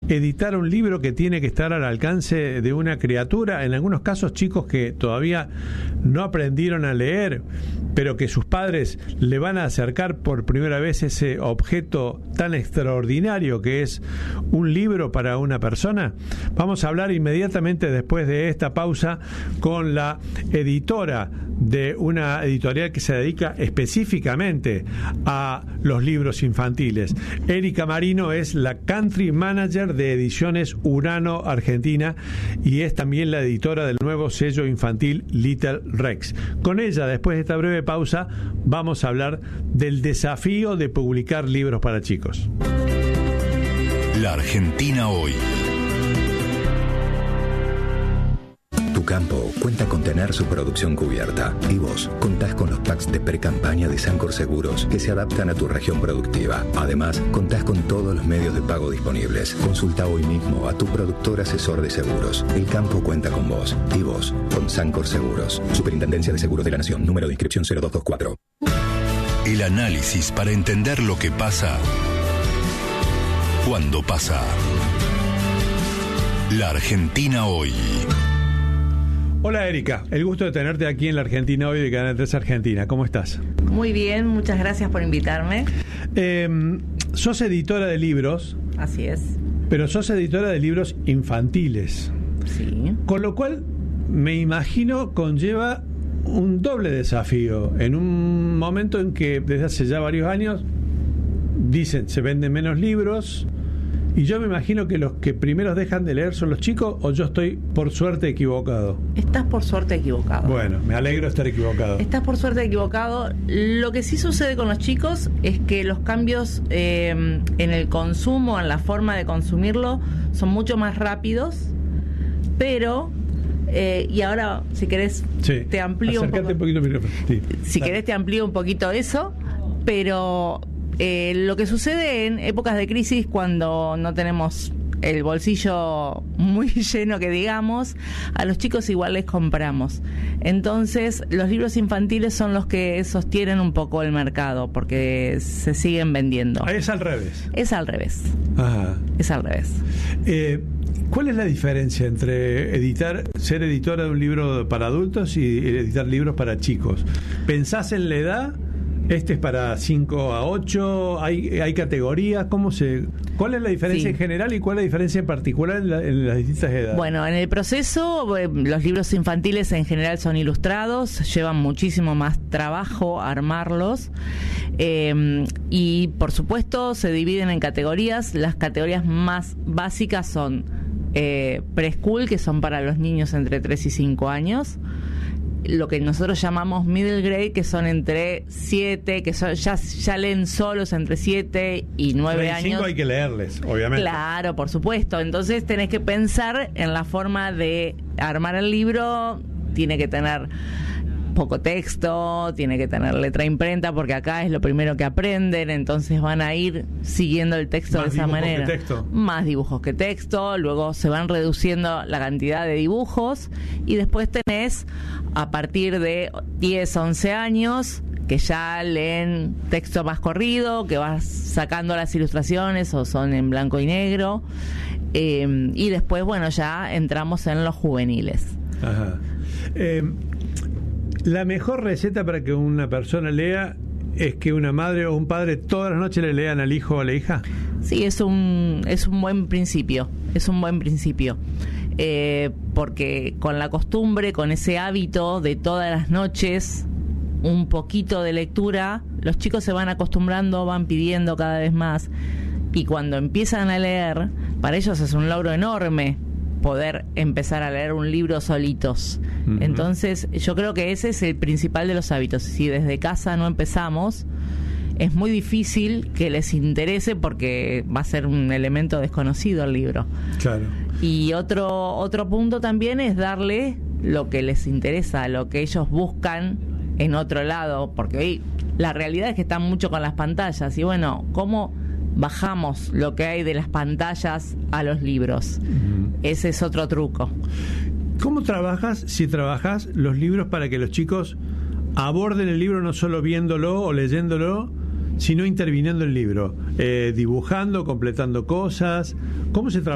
editar un libro que tiene que estar al alcance de una criatura, en algunos casos chicos que todavía no aprendieron a leer, pero que sus padres le van a acercar por primera vez ese objeto tan extraordinario que es un libro para una persona? Vamos a hablar inmediatamente después de esta pausa con la editora de una editorial que se dedica específicamente a los libros infantiles. Erika Marino es la Country Manager de Ediciones Urano Argentina y es también la editora del nuevo sello infantil Little Rex. Con ella, después de esta breve pausa, vamos a hablar del desafío de publicar libros para chicos. La Argentina hoy. Tu campo cuenta con tener su producción cubierta y vos contás con los packs de pre-campaña de Sancor Seguros que se adaptan a tu región productiva. Además, contás con todos los medios de pago disponibles. Consulta hoy mismo a tu productor asesor de seguros. El campo cuenta con vos y vos con Sancor Seguros. Superintendencia de Seguros de la Nación. Número de inscripción 0224. El análisis para entender lo que pasa cuando pasa. La Argentina hoy. Hola Erika, el gusto de tenerte aquí en La Argentina hoy de Canal 3 Argentina. ¿Cómo estás? Muy bien, muchas gracias por invitarme. Sos editora de libros. Así es. Pero sos editora de libros infantiles. Sí. Con lo cual, me imagino, conlleva un doble desafío. En un momento en que desde hace ya varios años dicen se venden menos libros, y yo me imagino que los que primero dejan de leer son los chicos, o yo estoy por suerte equivocado. Estás por suerte equivocado. Bueno, me alegro de estar equivocado. Estás por suerte equivocado. Lo que sí sucede con los chicos es que los cambios en el consumo, en la forma de consumirlo, son mucho más rápidos, pero... y ahora, si querés, sí, te amplío un poco. Un poquito el micrófono. Sí. Si querés, te amplío un poquito eso, pero... lo que sucede en épocas de crisis, cuando no tenemos el bolsillo muy lleno, que digamos, a los chicos igual les compramos. Entonces, los libros infantiles son los que sostienen un poco el mercado, porque se siguen vendiendo. Es al revés. Es al revés. Ajá. Es al revés. ¿Cuál es la diferencia entre ser editora de un libro para adultos y editar libros para chicos? ¿Pensás en la edad? ¿Este es para 5 a 8? ¿Hay categorías? ¿Cuál es la diferencia en general y cuál es la diferencia en particular en las distintas edades? Bueno, en el proceso, los libros infantiles en general son ilustrados, llevan muchísimo más trabajo armarlos, y por supuesto se dividen en categorías. Las categorías más básicas son preschool, que son para los niños entre 3 y 5 años. Lo que nosotros llamamos middle grade, que son entre 7, que son, ya leen solos entre 7 y 9 años. 5 hay que leerles, obviamente. Claro, por supuesto. Entonces tenés que pensar en la forma de armar el libro. Tiene que tener poco texto, tiene que tener letra imprenta, porque acá es lo primero que aprenden, entonces van a ir siguiendo el texto de esa manera. Más dibujos que texto, luego se van reduciendo la cantidad de dibujos, y después tenés, a partir de 10, 11 años, que ya leen texto más corrido, que vas sacando las ilustraciones o son en blanco y negro, y después, bueno, ya entramos en los juveniles. Ajá. La mejor receta para que una persona lea es que una madre o un padre todas las noches le lean al hijo o a la hija. Sí, es un buen principio, porque con la costumbre, con ese hábito de todas las noches un poquito de lectura, los chicos se van acostumbrando, van pidiendo cada vez más, y cuando empiezan a leer, para ellos es un logro enorme poder empezar a leer un libro solitos. Uh-huh. Entonces, yo creo que ese es el principal de los hábitos. Si desde casa no empezamos, es muy difícil que les interese, porque va a ser un elemento desconocido el libro. Claro. Y otro punto también es darle lo que les interesa, lo que ellos buscan en otro lado, porque hoy la realidad es que están mucho con las pantallas, y bueno, ¿cómo bajamos lo que hay de las pantallas a los libros? Uh-huh. Ese es otro truco. ¿Cómo trabajas, si trabajas los libros para que los chicos aborden el libro no solo viéndolo o leyéndolo, sino interviniendo el libro, dibujando, completando cosas? ¿Cómo se trabaja?